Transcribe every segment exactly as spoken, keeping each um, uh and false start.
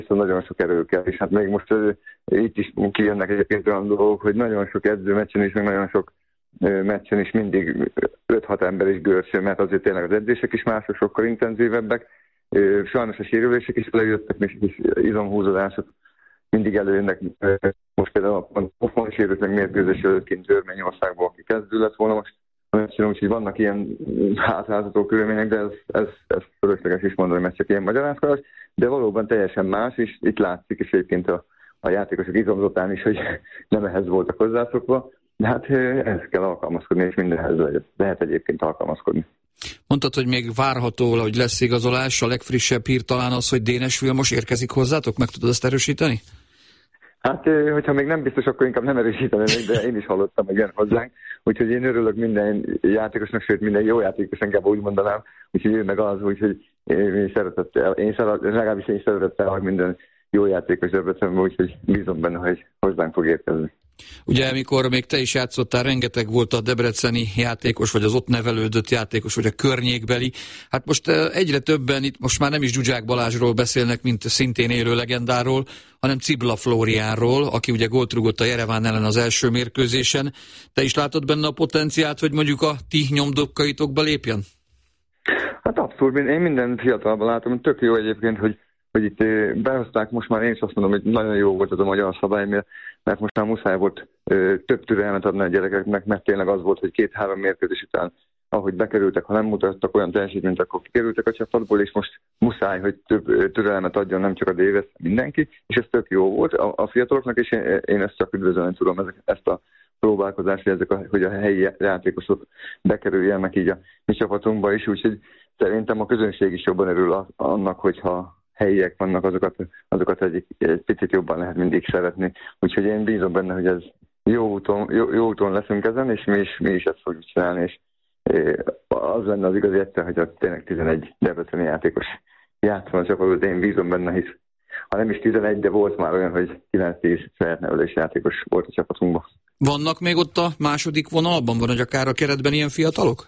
viszont nagyon sok erő kell, és hát még most uh, itt is kijönnek egyébként olyan dolgok, hogy nagyon sok edzőmeccsen is, meg nagyon sok uh, meccsen is mindig öt-hat ember is görcső, mert azért tényleg az edzések is mások, sokkal intenzívebbek. Uh, sajnos a sérülések is lejöttek, és izomhúzódások mindig előjönnek. Uh, most például a pofon sérült meg mérkőzés előttként Örményországból, aki kezdő lett volna most. Úgyhogy vannak ilyen hátráltató körülmények, de ez, ez, ez fölösleges is mondani, mert csak ilyen magyarázkodás, de valóban teljesen más, és itt látszik is egyébként a, a játékosok izomzatán is, hogy nem ehhez voltak hozzászokva, de hát ehhez kell alkalmazkodni, és mindenhez lehet, lehet egyébként alkalmazkodni. Mondtad, hogy még várható, hogy lesz igazolás, a legfrissebb hír talán az, hogy Dénes Vilmos érkezik hozzátok, meg tudod ezt erősíteni? Hát, hogyha még nem biztos, akkor inkább nem erősítenék, de én is hallottam, hogy jön hozzánk. Úgyhogy én örülök minden játékosnak, sőt minden jó játékos, inkább úgy mondanám. Úgyhogy ő meg az, úgyhogy én szeretettel, én szeretettel, legalábbis én szeretettel, hogy minden jó játékos Debrecenben, úgyhogy bízom benne, hogy hozzánk fog érkezni. Ugye, amikor még te is játszottál, rengeteg volt a debreceni játékos, vagy az ott nevelődött játékos, vagy a környékbeli. Hát most egyre többen, itt most már nem is Zsuzsák Balázsról beszélnek, mint szintén élő legendáról, hanem Cibla Flóriánról, aki ugye gólt rúgott a Jereván ellen az első mérkőzésen. Te is látod benne a potenciált, hogy mondjuk a ti nyomdokkaitokba lépjen? Hát abszolút, én minden fiatalban látom, tök jó egyébként, hogy hogy itt behozták, most már én is azt mondom, hogy nagyon jó volt az a magyar szabály, mert most már muszáj volt ö, több türelmet adni a gyerekeknek, mert tényleg az volt, hogy két-három mérkőzés után, ahogy bekerültek, ha nem mutattak olyan teljesítményt, akkor kikerültek a csapatból, és most muszáj, hogy több türelmet adjon, nem csak a Davis, mindenki, és ez tök jó volt a, a fiataloknak, és én, én ezt csak üdvözölni tudom, ezek, ezt a próbálkozást, hogy, ezek a, hogy a helyi játékosok bekerüljenek így a mi csapatunkba is, úgyhogy szerintem a közönség is jobban örül annak, hogyha helyiek vannak, azokat, azokat egy, egy picit jobban lehet mindig szeretni. Úgyhogy én bízom benne, hogy ez jó úton, jó, jó úton leszünk ezen, és mi is, mi is ezt fogjuk csinálni, és az lenne az igazi egyszer, hogy a tényleg tizenegy debreceni játékos játszon a csapatot, én bízom benne, hisz ha nem is tizenegy, de volt már olyan, hogy kilenc-tíz saját nevelés játékos volt a csapatunkban. Vannak még ott a második vonalban, van, hogy akár a keretben ilyen fiatalok?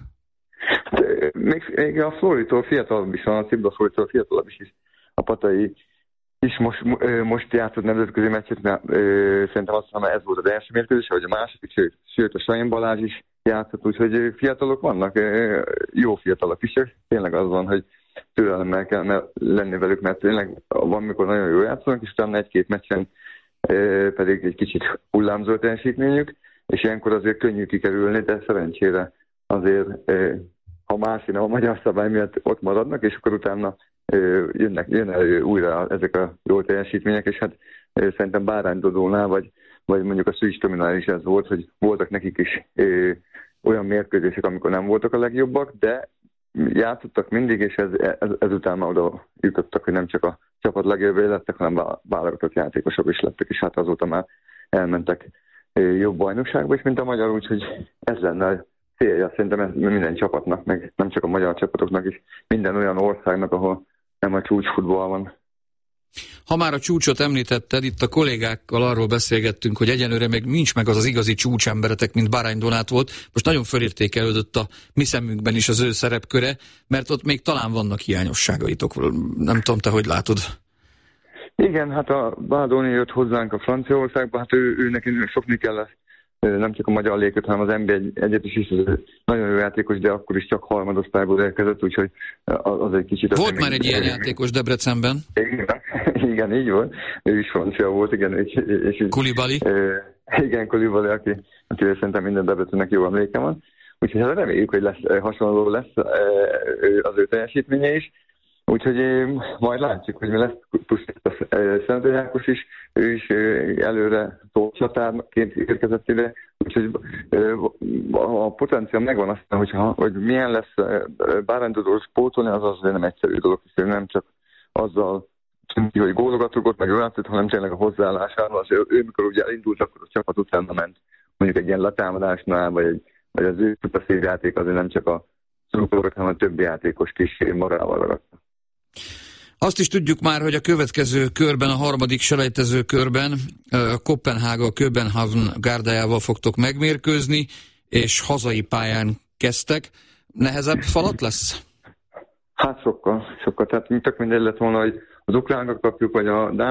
Még, még a Floritól fiatalabb is van, a Cibla Floritól fiatalabb is, is. A Patai is most, most játszott nemzetközi meccset, mert ö, szerintem azt mondom, ez volt az első mérkőzés, vagy a második, sőt, sőt a Sajn Balázs is játszott, úgyhogy fiatalok vannak, ö, jó fiatalok is, tényleg az van, hogy türelemmel kell lenni velük, mert tényleg van, mikor nagyon jól játszanak, és utána egy-két meccsen ö, pedig egy kicsit hullámzó teljesítményük, és ilyenkor azért könnyű kikerülni, de szerencsére azért, ö, ha más, nem a magyar szabály miatt ott maradnak, és akkor utána jönnek, jön elő újra ezek a jó teljesítmények, és hát szerintem Bárány Dodónál, vagy, vagy mondjuk a Szűcs Tominál is ez volt, hogy voltak nekik is ö, olyan mérkőzések, amikor nem voltak a legjobbak, de játszottak mindig, és ez, ez, ezután már oda jutottak, hogy nem csak a csapat legjobbjai lettek, hanem válogatott játékosok is lettek, és hát azóta már elmentek jobb bajnokságba is, mint a magyar, úgyhogy ez lenne a célja szerintem ez minden csapatnak, meg nem csak a magyar csapatoknak is, minden olyan országnak, ahol nem a csúcsfutball van. Ha már a csúcsot említetted, itt a kollégákkal arról beszélgettünk, hogy egyenlőre még nincs meg az az igazi csúcsemberetek, mint Bárány Donát volt. Most nagyon fölértékelődött a mi szemünkben is az ő szerepköre, mert ott még talán vannak hiányosságaitok. Nem tudom, te hogy látod? Igen, hát a Bádóni jött hozzánk a Franciaországba, hát ő, ő neki sokni kell, nem csak a magyar légköt, hanem az en bé egyet is, is nagyon jó játékos, de akkor is csak harmadosztályból érkezett, úgyhogy az egy kicsit... Volt már egy ilyen játékos Debrecenben? Igen, igen, így volt. Ő is francia volt, igen. És, és, Koulibaly? Igen, Koulibaly, aki, aki szerintem minden Debrecennek jó emléke van. Úgyhogy reméljük, hogy lesz, hasonló lesz az ő teljesítménye is. Úgyhogy majd látjuk, hogy mi lesz, plusz a Szentő Ákos is, ő is előre tócsatárként érkezett ide, úgyhogy a potenciál megvan aztán, hogyha, hogy milyen lesz Bárány Dodót pótolni, az az nem egyszerű dolog, hiszen nem csak azzal, hogy gólokat rúgott, meg öltött, hanem tényleg a hozzáállásával, az ő, ő mikor ugye elindult, akkor a csapat utána ment mondjuk egy ilyen letámadásnál, vagy, egy, vagy az ő szupaszív játék azért nem csak a szurkolókat, hanem a többi játékost is magával ragadta. Azt is tudjuk már, hogy a következő körben, a harmadik selejtező körben a Kopenhága, a Köbenhavn gárdájával fogtok megmérkőzni, és hazai pályán kezdtek. Nehezebb falat lesz? Hát sokkal, sokkal. Tehát tök mindegy lett volna, hogy az ukránok kapjuk, vagy a